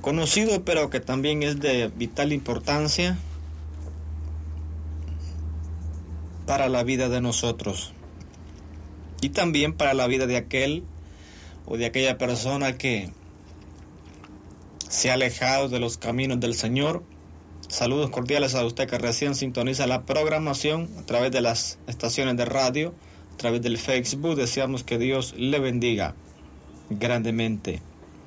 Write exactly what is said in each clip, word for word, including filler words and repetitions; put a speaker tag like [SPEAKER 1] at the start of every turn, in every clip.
[SPEAKER 1] conocido, pero que también es de vital importancia para la vida de nosotros y también para la vida de aquel o de aquella persona que se ha alejado de los caminos del Señor. Saludos cordiales a usted que recién sintoniza la programación a través de las estaciones de radio, a través del Facebook. Deseamos que Dios le bendiga grandemente.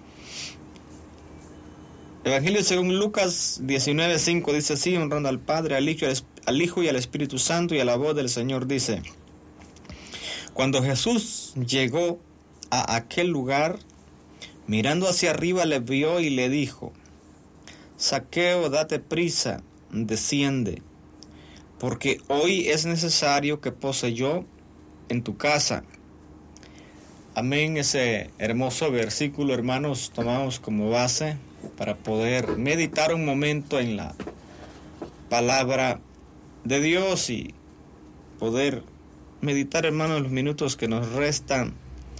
[SPEAKER 1] Evangelio según Lucas diecinueve cinco dice así, honrando al Padre, al Hijo, al Hijo y al Espíritu Santo, y a la voz del Señor dice: cuando Jesús llegó a aquel lugar, mirando hacia arriba le vio y le dijo: Zaqueo, date prisa, desciende, porque hoy es necesario que pose yo en tu casa. Amén. Ese hermoso versículo, hermanos, tomamos como base para poder meditar un momento en la palabra de Dios y poder meditar, hermanos, los minutos que nos restan.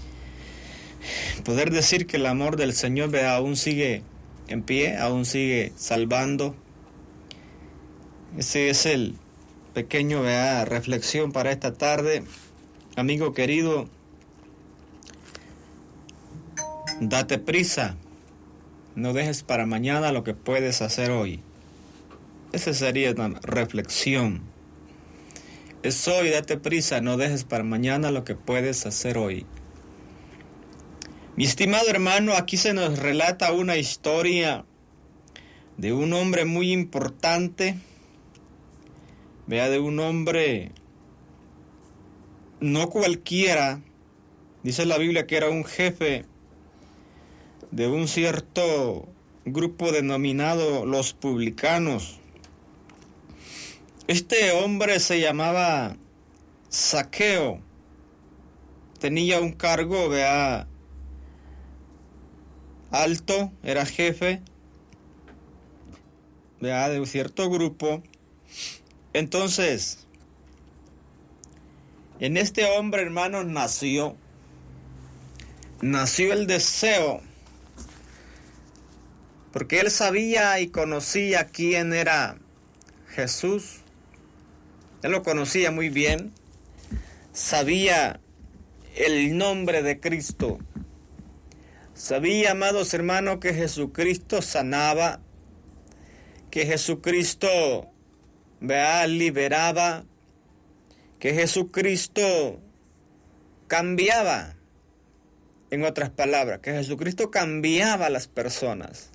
[SPEAKER 1] Poder decir que el amor del Señor ve, aún sigue en pie, aún sigue salvando. Ese es el pequeño vea, reflexión para esta tarde. Amigo querido, date prisa, no dejes para mañana lo que puedes hacer hoy. Esa sería una reflexión. Es hoy, date prisa, no dejes para mañana lo que puedes hacer hoy. Mi estimado hermano, aquí se nos relata una historia de un hombre muy importante. Vea, de un hombre no cualquiera. Dice la Biblia que era un jefe de un cierto grupo denominado los publicanos. Este hombre se llamaba Zaqueo. Tenía un cargo, vea, alto, era jefe, vea, de un cierto grupo. Entonces, en este hombre, hermanos, nació, nació el deseo, porque él sabía y conocía quién era Jesús. Él lo conocía muy bien, sabía el nombre de Cristo. Sabía, amados hermanos, que Jesucristo sanaba, que Jesucristo, vea, liberaba, que Jesucristo cambiaba. En otras palabras, que Jesucristo cambiaba a las personas.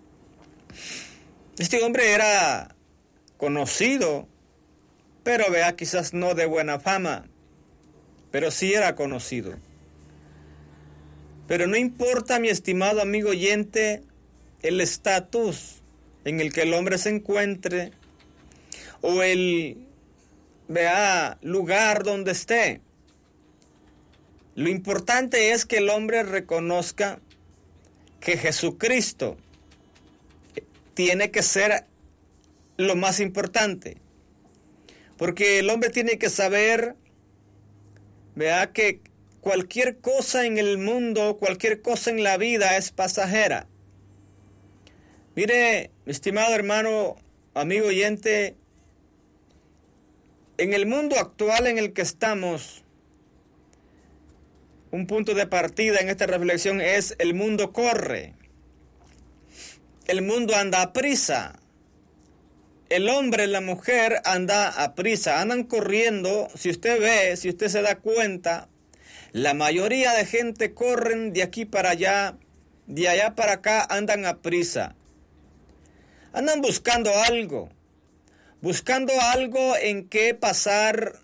[SPEAKER 1] Este hombre era conocido, pero vea, quizás no de buena fama, pero sí era conocido. Pero no importa, mi estimado amigo oyente, el estatus en el que el hombre se encuentre o el, vea, lugar donde esté. Lo importante es que el hombre reconozca que Jesucristo tiene que ser lo más importante. Porque el hombre tiene que saber, vea, que cualquier cosa en el mundo, cualquier cosa en la vida es pasajera. Mire, mi estimado hermano, amigo oyente, en el mundo actual en el que estamos, un punto de partida en esta reflexión es: el mundo corre, el mundo anda a prisa, el hombre, la mujer anda a prisa, andan corriendo. Si usted ve, si usted se da cuenta, la mayoría de gente corren de aquí para allá, de allá para acá, andan a prisa. Andan buscando algo, buscando algo en qué pasar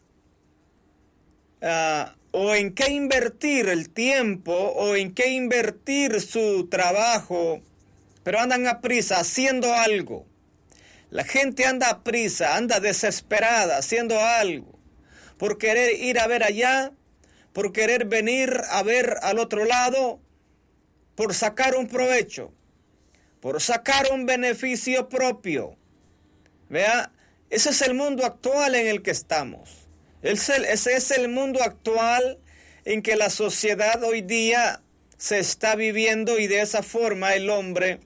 [SPEAKER 1] uh, o en qué invertir el tiempo o en qué invertir su trabajo, pero andan a prisa haciendo algo. La gente anda a prisa, anda desesperada haciendo algo, por querer ir a ver allá, por querer venir a ver al otro lado, por sacar un provecho, por sacar un beneficio propio. Vea, ese es el mundo actual en el que estamos. Ese es el mundo actual en que la sociedad hoy día se está viviendo, y de esa forma el hombre